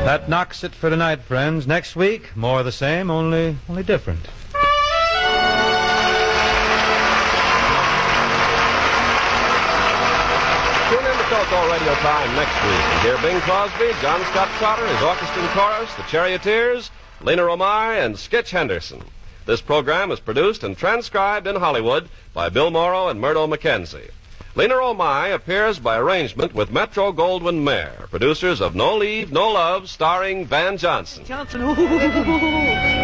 That knocks it for tonight, friends. Next week, more of the same, only different. Tune in to Coco Radio Time next week and hear Bing Crosby, John Scott Trotter, his orchestra chorus, the Charioteers, Lena Romar, and Skitch Henderson. This program is produced and transcribed in Hollywood by Bill Morrow and Murdo McKenzie. Lena Romai appears by arrangement with Metro-Goldwyn-Mayer, producers of No Leave, No Love, starring Van Johnson. Johnson,